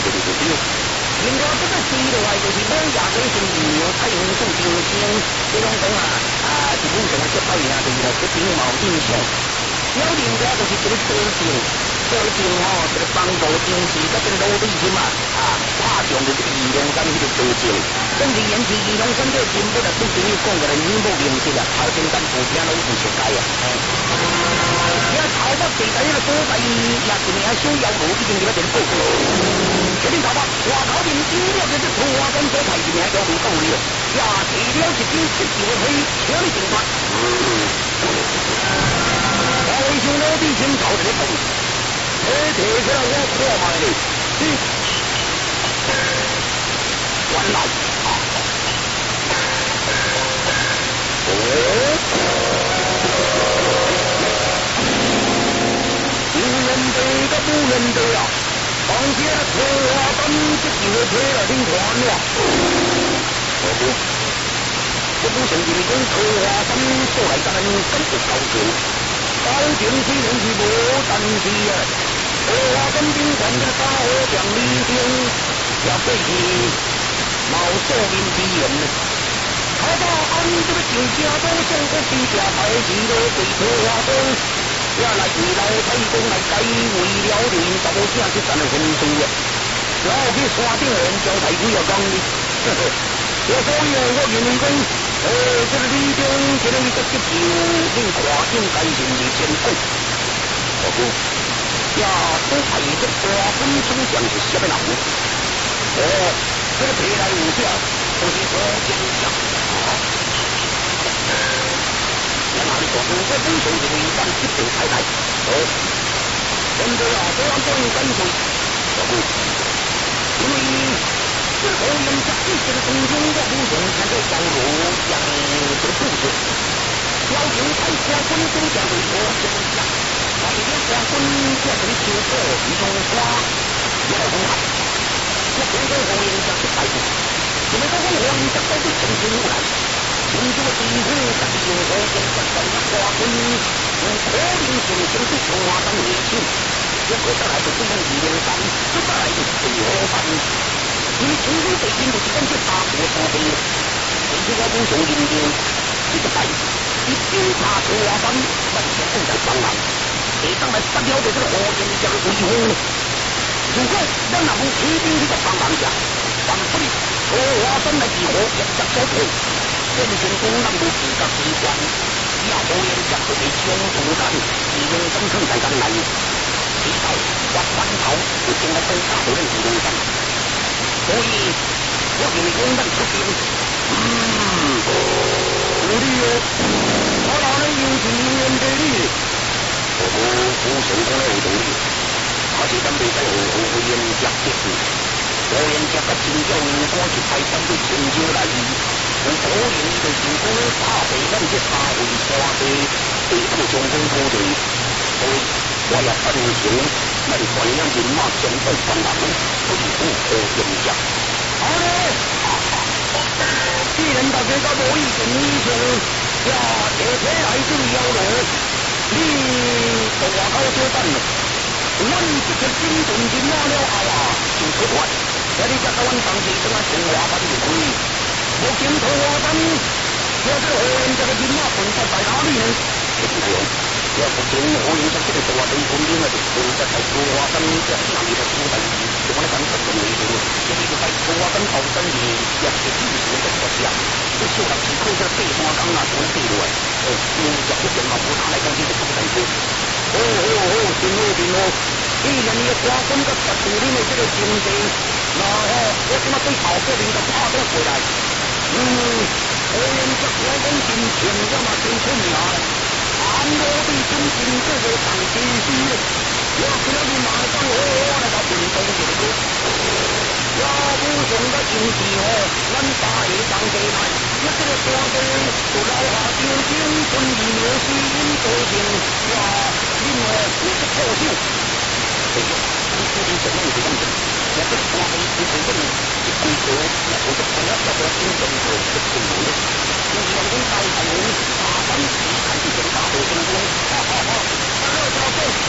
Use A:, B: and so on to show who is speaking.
A: 另外这个水的话，就是某亚洲性疫苗采用种标签，这种讲是目前的这派呀，就是这病毛印象。有另外就是这个这个防暴经济，这个老百姓打仗的这个移动山这个多少，甚至延期移动山这个根本就对朋友讲个人已经无明确了，后天咱不听拢不熟悉啊。也头北地带那个所在也是名小妖路已经给他点报告。这边头北外口面医疗这个华山所派是名妖路道理，也提了一支7条黑，请你警察。我为想老弟先搞这个动，提起来我看卖的，原来有人对个不人对啊，放些桃花灯这几个车啊，挺宽了。这不是因为讲桃花灯所来咱们跟着高调，高调虽然是无，但是桃花灯顶上的大火墙里边，也算是冒庶民之言呢。他把俺这个旧家都送过去下台去了对桃花灯。也来为老太公来改为了令到下去咱的分数啊！然后去山顶人交太贵啊讲的，所以我认为讲，这个里中这个一个接受，令跨境改成的先锋，呀，都派这花分中将是什么人？这个提来有下，就是说真相。在哪里说？我本身是违反基本太太。现在这样做有干脆，因为这个后面在这个中间的路中才在网络讲这个故事，要求太花分都讲为我真相，为了花分变成秋波用花也来红海，我通过后面讲的态度，因为这个后面讲都是成心无来。从这个地方在用火箭在在那花分，用可能性先对桃花灯年轻，结果再来就是用203，再来就是对火番，因为成功北京就是跟这大火烧黑了，而且我不想认定这个代一经查桃花番，完全不在帮忙，谁当来杀掉的这个火箭叫做威风呢？如果咱那不起兵这个帮忙下，咱不的桃花番来地火也接受不。变成功能的自觉机关，也无人接触的冲突感，利用生存在咱内，期待挖翻头，就成了更大的人利用上。所以，我认为咱出兵，有理哦。我哪能有钱面对你？我不成功有道理，而且咱袂使互严格接触，无严格甲真正人赶一排针对成就来意。有可能就是讲打败咱这3位山地，对咱中共土地，所以我也赞成咱全领人马相对反人，可以互相联结。好嘞，既然大家都无意见以上，呀，坐车来这个幺路，你就外口小等了。阮这个金盾金拿了后就出发，这里才甲阮同事等下从华班就可以。我见桃花灯，要这个火焰这个金马混在哪里呢？这个内容，要不见火焰这个桃花灯混进来的，混在桃花灯这哪里的所在？就我来讲，这个内容，这里就在桃花灯后身里，也是历史的国家。这小人是靠这地花岗啊，从地落来，用这个电脑不拿来讲，这个不能说。真哦，既然你花分个特殊你的这个经济。那我今仔对头个面就拍咗回来，我用只我讲真情噶嘛，真出名。俺我哋真正这个当地师，我今仔日马上好来把运动这个，要不用个经济咱大爷当地来，一个山地就留下朝廷顺义牛水因多情，哇，另外你是破旧。这个，你究竟怎么一个样子？我这花灯不成功，这规则我这朋友要不要听懂我这个规则？用员工带头，大班起看这个大火成功，哈哈哈！热闹